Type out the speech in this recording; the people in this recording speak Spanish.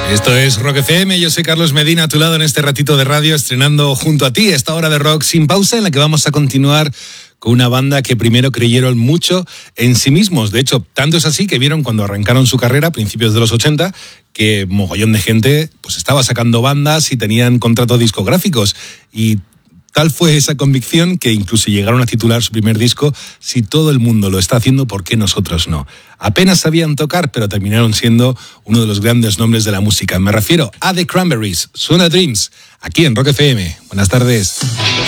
Esto es Rock FM, yo soy Carlos Medina, a tu lado en este ratito de radio, estrenando junto a ti esta hora de rock sin pausa, en la que vamos a continuar con una banda que primero creyeron mucho en sí mismos. De hecho, tanto es así que vieron cuando arrancaron su carrera a principios de los 80 que mogollón de gente pues estaba sacando bandas y tenían contratos discográficos, y tal fue esa convicción que incluso llegaron a titular su primer disco Si todo el mundo lo está haciendo, ¿por qué nosotros no? Apenas sabían tocar, pero terminaron siendo uno de los grandes nombres de la música. Me refiero a The Cranberries. Suena Dreams, aquí en Rock FM. Buenas tardes.